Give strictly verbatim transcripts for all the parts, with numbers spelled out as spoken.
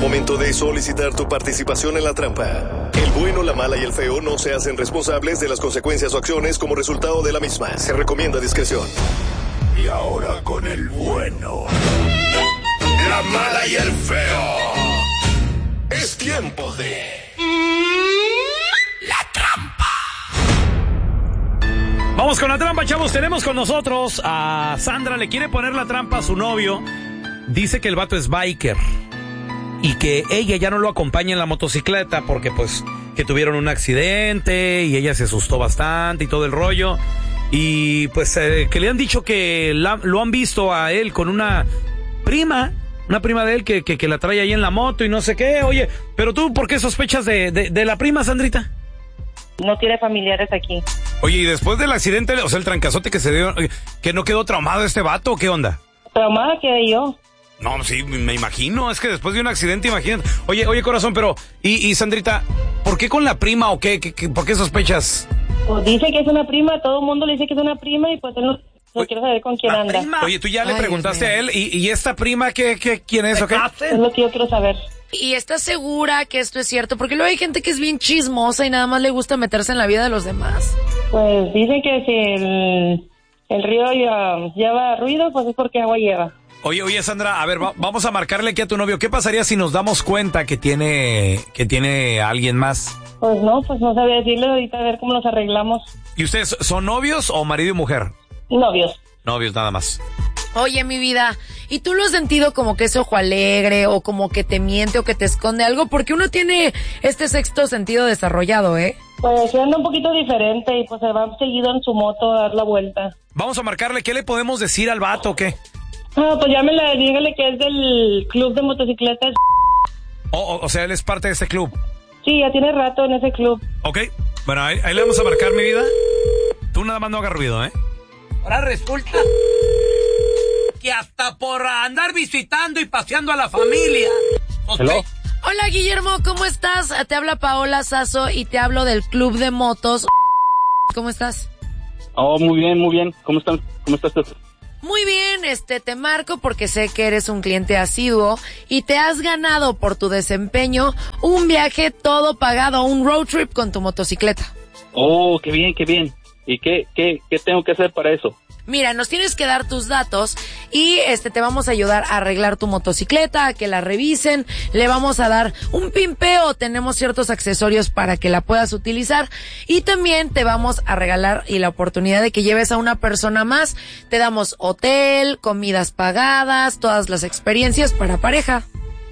momento de solicitar tu participación en la trampa. El bueno, la mala y el feo no se hacen responsables de las consecuencias o acciones como resultado de la misma. Se recomienda discreción. Y ahora con el bueno, la mala y el feo. Es tiempo de... La trampa. Vamos con la trampa, chavos. Tenemos con nosotros a Sandra. Le quiere poner la trampa a su novio. Dice que el vato es biker y que ella ya no lo acompaña en la motocicleta porque pues que tuvieron un accidente y ella se asustó bastante y todo el rollo. Y pues eh, que le han dicho que la, lo han visto a él con una prima, una prima de él que, que, que la trae ahí en la moto y no sé qué. Oye, pero tú, ¿por qué sospechas de, de, de la prima, Sandrita? No tiene familiares aquí. Oye, y después del accidente, o sea, el trancazote que se dio, ¿que no quedó traumado este vato o qué onda? Traumada quedé yo. No, sí, me imagino, es que después de un accidente, imagínate. Oye, oye, corazón, pero, y, y Sandrita, ¿por qué con la prima o qué? ¿Qué, qué por qué sospechas? Pues dice que es una prima, todo el mundo le dice que es una prima y pues él no, no quiere saber con quién anda. Prima. Oye, tú ya le Ay, preguntaste a él, ¿y, y esta prima qué, qué, quién es o qué? Es lo que yo quiero saber. ¿Y estás segura que esto es cierto? Porque luego hay gente que es bien chismosa y nada más le gusta meterse en la vida de los demás. Pues dicen que si el, el río ya lleva ruido, pues es porque agua lleva. Oye, oye, Sandra, a ver, va, vamos a marcarle aquí a tu novio. ¿Qué pasaría si nos damos cuenta que tiene, que tiene a alguien más? Pues no, pues no sabía decirle ahorita, a ver cómo nos arreglamos. ¿Y ustedes son novios o marido y mujer? Novios. Novios nada más. Oye, mi vida, ¿y tú lo has sentido como que es ojo alegre o como que te miente o que te esconde algo? Porque uno tiene este sexto sentido desarrollado, ¿eh? Pues se anda un poquito diferente y pues se va seguido en su moto a dar la vuelta. Vamos a marcarle, ¿qué le podemos decir al vato o qué? Ah, pues llámela, dígale que es del club de motocicletas. O, o, o sea, él es parte de este club. Sí, ya tiene rato en ese club. Ok, bueno, ahí, ahí le vamos a marcar, mi vida. Tú nada más no hagas ruido, ¿eh? Ahora resulta que hasta por andar visitando y paseando a la familia. Okay. Hello. Hola, Guillermo, ¿cómo estás? Te habla Paola Sasso y te hablo del club de motos. ¿Cómo estás? Oh, muy bien, muy bien. ¿Cómo están? ¿Cómo estás tú? Muy bien, este, te marco porque sé que eres un cliente asiduo y te has ganado por tu desempeño un viaje todo pagado, un road trip con tu motocicleta. Oh, qué bien, qué bien. ¿Y qué, qué, qué tengo que hacer para eso? Mira, nos tienes que dar tus datos y este te vamos a ayudar a arreglar tu motocicleta, a que la revisen, le vamos a dar un pimpeo, tenemos ciertos accesorios para que la puedas utilizar y también te vamos a regalar y la oportunidad de que lleves a una persona más, te damos hotel, comidas pagadas, todas las experiencias para pareja.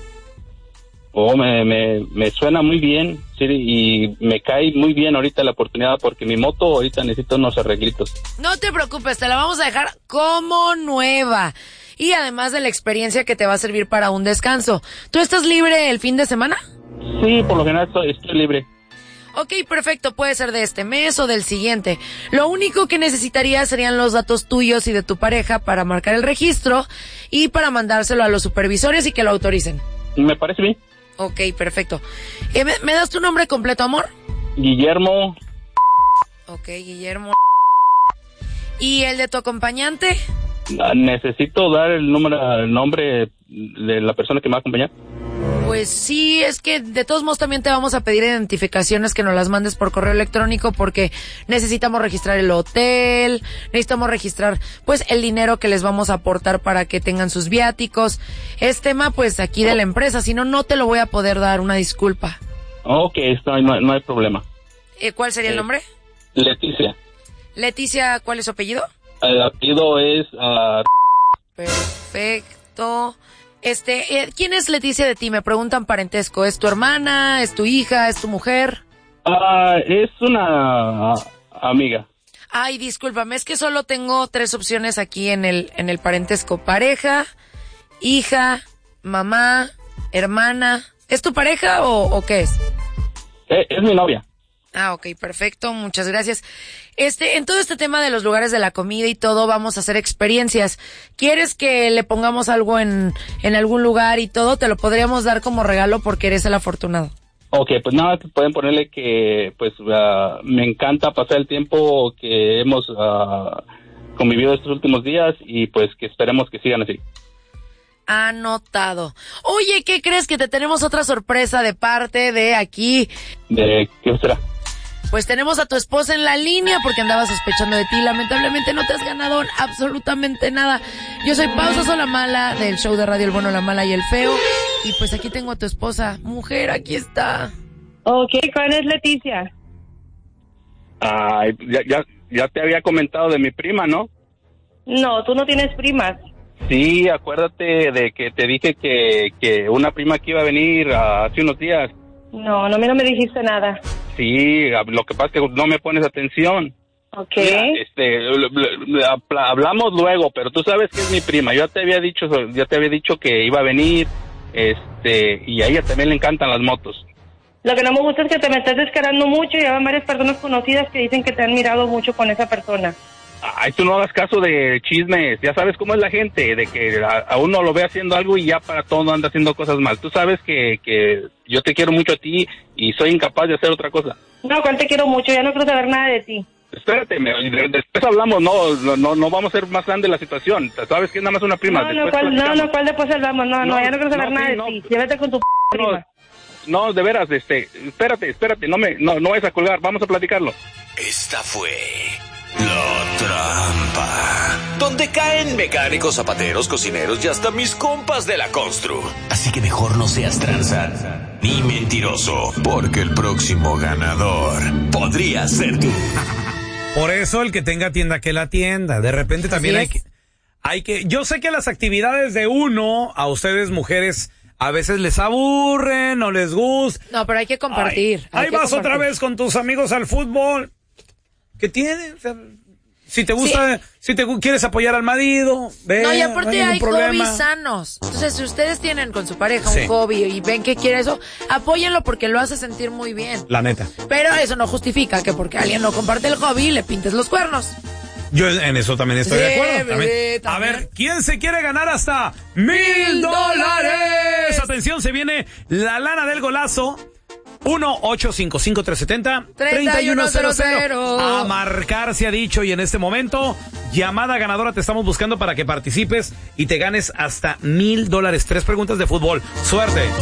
Oh, me, me, me suena muy bien, sí, y me cae muy bien ahorita la oportunidad porque mi moto ahorita necesita unos arreglitos. No te preocupes, te la vamos a dejar como nueva. Y además de la experiencia que te va a servir para un descanso. ¿Tú estás libre el fin de semana? Sí, por lo general estoy, estoy libre. Ok, perfecto, puede ser de este mes o del siguiente. Lo único que necesitaría serían los datos tuyos y de tu pareja para marcar el registro y para mandárselo a los supervisores y que lo autoricen. Me parece bien. Ok, perfecto. Eh, ¿me, ¿Me das tu nombre completo, amor? Guillermo. Ok, Guillermo. ¿Y el de tu acompañante? Necesito dar el número, el nombre de la persona que me va a acompañar. Pues sí, es que de todos modos también te vamos a pedir identificaciones que nos las mandes por correo electrónico porque necesitamos registrar el hotel, necesitamos registrar pues el dinero que les vamos a aportar para que tengan sus viáticos. Es tema pues aquí de la empresa, si no, no te lo voy a poder dar, una disculpa. Ok, está, no, no hay problema. Eh, ¿Cuál sería el nombre? Leticia. Leticia, ¿cuál es su apellido? El apellido es... Uh... Perfecto. Este, eh, ¿quién es Leticia de ti? Me preguntan parentesco. ¿Es tu hermana? ¿Es tu hija? ¿Es tu mujer? Ah, uh, es una uh, amiga. Ay, discúlpame, es que solo tengo tres opciones aquí en el, en el parentesco. Pareja, hija, mamá, hermana. ¿Es tu pareja o, o qué es? Eh, es mi novia. Ah, ok, perfecto, muchas gracias. Este, en todo este tema de los lugares de la comida y todo, vamos a hacer experiencias. ¿Quieres que le pongamos algo en, en algún lugar y todo? Te lo podríamos dar como regalo porque eres el afortunado. Ok, pues nada, pueden ponerle que pues uh, me encanta pasar el tiempo que hemos uh, convivido estos últimos días y pues que esperemos que sigan así. Anotado. Oye, ¿qué crees? Que te tenemos otra sorpresa de parte de aquí. ¿De qué será? Pues tenemos a tu esposa en la línea porque andaba sospechando de ti. Lamentablemente no te has ganado absolutamente nada. Yo soy Pausa Sola Mala del show de radio El Bueno, la Mala y el Feo. Y pues aquí tengo a tu esposa. Mujer, aquí está. Ok, ¿cuál es Leticia? Ay, ya, ya, ya te había comentado de mi prima, ¿no? No, tú no tienes primas. Sí, acuérdate de que te dije que, que una prima que iba a venir uh, hace unos días. No, no, a mí no me dijiste nada. Sí, lo que pasa es que no me pones atención. Ok. Mira, este, hablamos luego, pero tú sabes que es mi prima. Yo ya te había dicho, ya te había dicho que iba a venir, este, y a ella también le encantan las motos. Lo que no me gusta es que te me estás descarando mucho y hay varias personas conocidas que dicen que te han mirado mucho con esa persona. Ay, tú no hagas caso de chismes, ya sabes cómo es la gente, de que a, a uno lo ve haciendo algo y ya para todo anda haciendo cosas mal. Tú sabes que, que yo te quiero mucho a ti y soy incapaz de hacer otra cosa. No, cuál te quiero mucho, ya no quiero saber nada de ti. Espérate, me, después hablamos, no, no, no, no vamos a ser más grande la situación. Sabes que es nada más una prima. No, no, cuál, no, no, cuál después hablamos, no, no, no, ya no quiero saber no, nada sí, de no. ti. Llévate con tu p prima. No, no, de veras, este, espérate, espérate, no me, no, no vayas a colgar, vamos a platicarlo. Esta fue La Trampa, donde caen mecánicos, zapateros, cocineros y hasta mis compas de la constru. Así que mejor no seas tranza ni mentiroso, porque el próximo ganador podría ser tú. Por eso el que tenga tienda que la tienda. De repente también hay que, hay que, yo sé que las actividades de uno, a ustedes mujeres, a veces les aburren o les gusta. No, pero hay que compartir. Ay, hay ahí que vas compartir. otra vez con tus amigos al fútbol. ¿Qué tiene? O sea, si te gusta, sí. si te quieres apoyar al marido, ve, No, y aparte no hay, hay hobbies sanos. Entonces, si ustedes tienen con su pareja Sí. un hobby y ven que quiere eso, apóyenlo porque lo hace sentir muy bien. La neta. Pero eso no justifica que porque alguien no comparte el hobby le pintes los cuernos. Yo en eso también estoy Sí, de acuerdo. También. bebé, A también. ver, ¿quién se quiere ganar hasta mil dólares? Atención, se viene la lana del golazo. uno ocho cinco cinco tres siete cero tres uno cero cero. A marcar se ha dicho y en este momento, llamada ganadora te estamos buscando para que participes y te ganes hasta mil dólares. Tres preguntas de fútbol. Suerte.